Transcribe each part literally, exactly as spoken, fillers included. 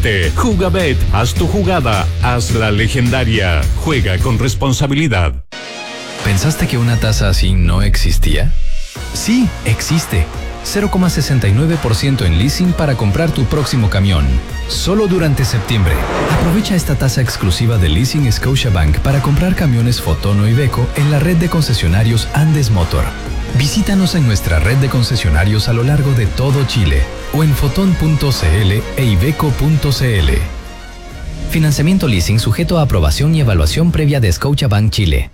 cuente. Jugabet, haz tu jugada, hazla legendaria. Juega con responsabilidad. ¿Pensaste que una tasa así no existía? Sí, existe. cero coma sesenta y nueve por ciento en leasing para comprar tu próximo camión. Solo durante septiembre. Aprovecha esta tasa exclusiva de Leasing Scotiabank para comprar camiones Foton o Iveco en la red de concesionarios Andes Motor. Visítanos en nuestra red de concesionarios a lo largo de todo Chile o en foton punto cl e iveco punto cl. Financiamiento leasing sujeto a aprobación y evaluación previa de Scotiabank Chile.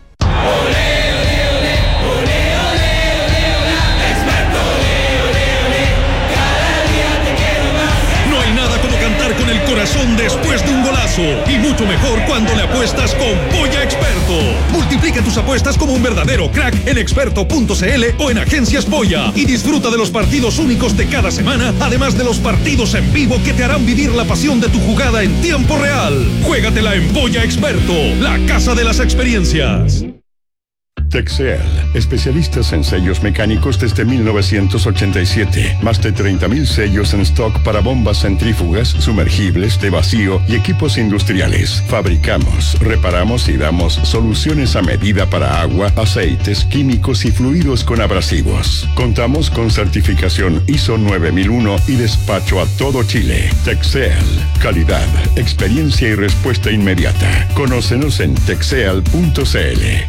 Corazón después de un golazo y mucho mejor cuando le apuestas con Polla Experto. Multiplica tus apuestas como un verdadero crack en experto punto cl o en Agencias Polla y disfruta de los partidos únicos de cada semana, además de los partidos en vivo que te harán vivir la pasión de tu jugada en tiempo real. Juégatela en Polla Experto, la casa de las experiencias. Texel, especialistas en sellos mecánicos desde mil novecientos ochenta y siete. Más de treinta mil sellos en stock para bombas centrífugas, sumergibles, de vacío y equipos industriales. Fabricamos, reparamos y damos soluciones a medida para agua, aceites, químicos y fluidos con abrasivos. Contamos con certificación I S O nueve mil uno y despacho a todo Chile. Texel, calidad, experiencia y respuesta inmediata. Conócenos en texel punto cl.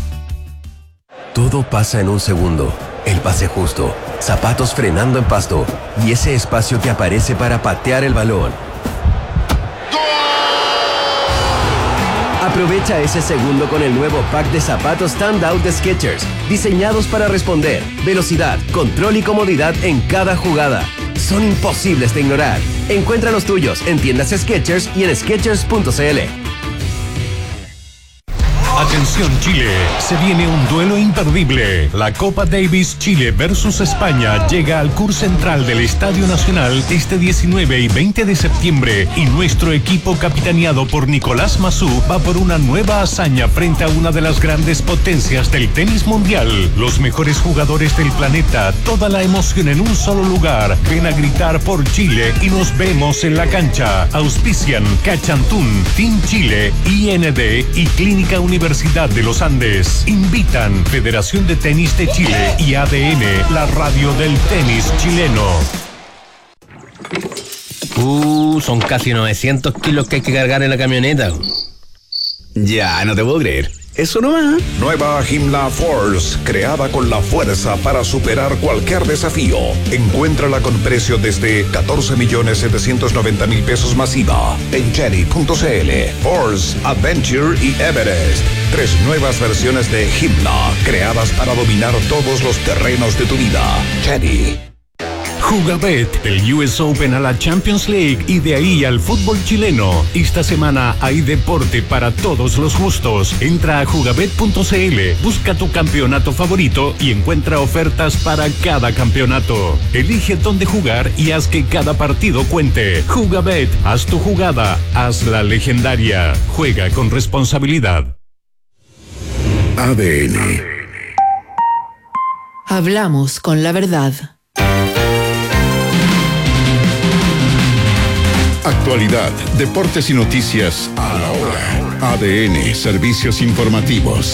Todo pasa en un segundo. El pase justo, zapatos frenando en pasto y ese espacio que aparece para patear el balón. Aprovecha ese segundo con el nuevo pack de zapatos Standout de Skechers, diseñados para responder, velocidad, control y comodidad en cada jugada. Son imposibles de ignorar. Encuentra los tuyos en tiendas Skechers y en skechers punto cl. Atención Chile, se viene un duelo imperdible. La Copa Davis Chile versus España llega al Cur Central del Estadio Nacional este diecinueve y veinte de septiembre y nuestro equipo capitaneado por Nicolás Massú va por una nueva hazaña frente a una de las grandes potencias del tenis mundial. Los mejores jugadores del planeta, toda la emoción en un solo lugar. Ven a gritar por Chile y nos vemos en la cancha. Auspician Cachantún, Team Chile, I N D y Clínica Universitaria Universidad de los Andes. Invitan Federación de Tenis de Chile y A D N, la radio del tenis chileno. Uh, son casi novecientos kilos que hay que cargar en la camioneta. Ya, no te puedo creer. Eso nomás. Nueva Himla Force, creada con la fuerza para superar cualquier desafío. Encuéntrala con precio desde catorce millones setecientos noventa mil pesos masiva en cherry punto cl. Force, Adventure y Everest. Tres nuevas versiones de Himla, creadas para dominar todos los terrenos de tu vida. Cherry. Jugabet, del U S Open a la Champions League y de ahí al fútbol chileno. Esta semana hay deporte para todos los gustos. Entra a jugabet punto cl, busca tu campeonato favorito y encuentra ofertas para cada campeonato. Elige dónde jugar y haz que cada partido cuente. Jugabet, haz tu jugada, hazla legendaria. Juega con responsabilidad. A D N. Hablamos con la verdad. Actualidad, deportes y noticias a la hora. A D N, servicios informativos.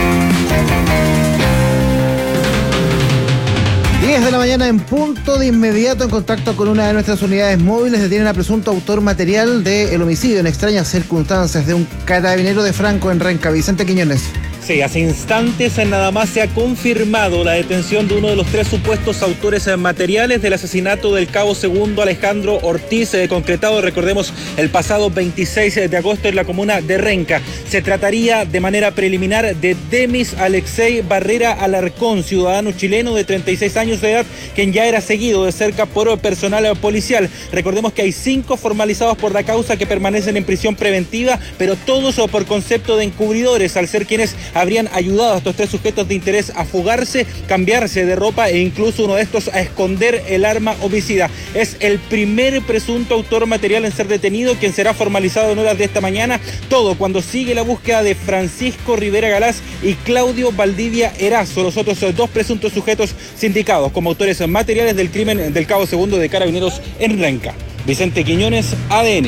diez de la mañana en punto. De inmediato en contacto con una de nuestras unidades móviles detienen a presunto autor material del homicidio en extrañas circunstancias de un carabinero de Franco en Renca. Vicente Quiñones. Sí, hace instantes nada más se ha confirmado la detención de uno de los tres supuestos autores materiales del asesinato del cabo segundo Alejandro Ortiz, eh, concretado, recordemos, el pasado veintiséis de agosto en la comuna de Renca. Se trataría de manera preliminar de Demis Alexei Barrera Alarcón, ciudadano chileno de treinta y seis años de edad, quien ya era seguido de cerca por personal policial. Recordemos que hay cinco formalizados por la causa que permanecen en prisión preventiva, pero todos por concepto de encubridores, al ser quienes habrían ayudado a estos tres sujetos de interés a fugarse, cambiarse de ropa e incluso uno de estos a esconder el arma homicida. Es el primer presunto autor material en ser detenido, quien será formalizado en horas de esta mañana. Todo cuando sigue la búsqueda de Francisco Rivera Galás y Claudio Valdivia Erazo, los otros dos presuntos sujetos sindicados como autores materiales del crimen del cabo segundo de Carabineros en Renca. Vicente Quiñones, A D N.